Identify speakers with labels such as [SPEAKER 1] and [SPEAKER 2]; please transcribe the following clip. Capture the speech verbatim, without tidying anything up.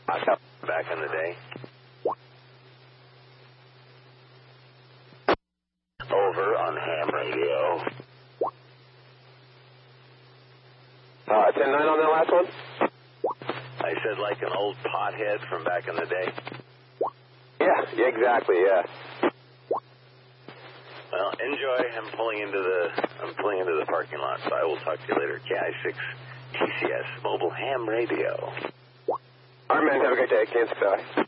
[SPEAKER 1] back in the day. Over on ham radio.
[SPEAKER 2] Uh, ten nine on that last one?
[SPEAKER 1] I said like an old pothead from back in the day.
[SPEAKER 2] Yeah, yeah, exactly, yeah.
[SPEAKER 1] Well, enjoy. I'm pulling into the I'm pulling into the parking lot, so I will talk to you later. K I six T C S Mobile Ham Radio.
[SPEAKER 2] All right, man. Have a great day. Kansas City.